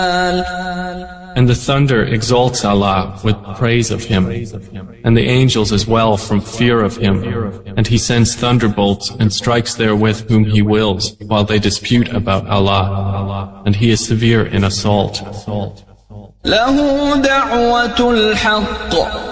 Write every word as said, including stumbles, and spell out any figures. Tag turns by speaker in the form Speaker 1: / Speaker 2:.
Speaker 1: And the thunder exalts Allah with praise of Him, and the angels as well from fear of Him, and He sends thunderbolts and strikes therewith whom He wills while they dispute about Allah, and He is severe in assault.
Speaker 2: له دعوة الحق